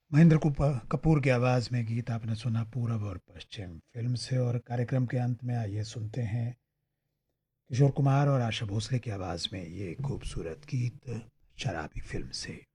महेंद्र कपूर की आवाज़ में गीत आपने सुना पूरब और पश्चिम फिल्म से। और कार्यक्रम के अंत में आइए सुनते हैं किशोर कुमार और आशा भोसले की आवाज़ में ये खूबसूरत गीत शराबी फिल्म से।